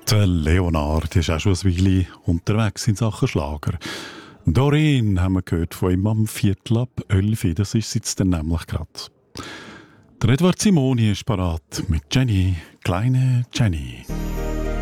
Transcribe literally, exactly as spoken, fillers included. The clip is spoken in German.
Der Leonard ist auch schon ein Weile unterwegs in Sachen Schlager. Doreen haben wir gehört von ihm am Viertel ab elf. Das ist jetzt dann nämlich gerade. Der Edward Simoni ist parat mit Jenny, kleine Jenny.